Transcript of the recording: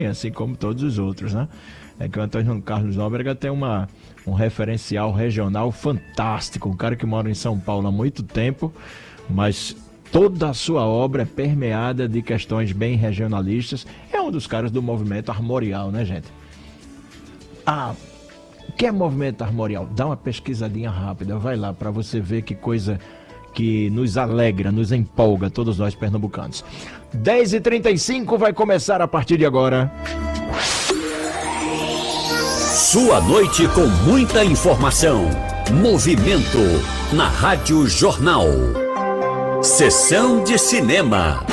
assim como todos os outros, né? É que o Antônio Carlos Nóbrega tem um referencial regional fantástico, um cara que mora em São Paulo há muito tempo, mas toda a sua obra é permeada de questões bem regionalistas. É um dos caras do movimento armorial, né, gente? O que é movimento armorial? Dá uma pesquisadinha rápida, vai lá para você ver que coisa que nos alegra, nos empolga, todos nós pernambucanos. 10h35 vai começar a partir de agora. Sua noite com muita informação. Movimento na Rádio Jornal. Sessão de cinema.